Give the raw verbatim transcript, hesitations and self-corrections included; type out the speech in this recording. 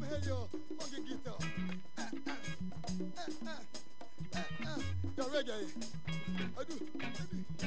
hear your funky guitar. Uh, uh, uh, uh, uh, uh. You're reggae. I do. I do.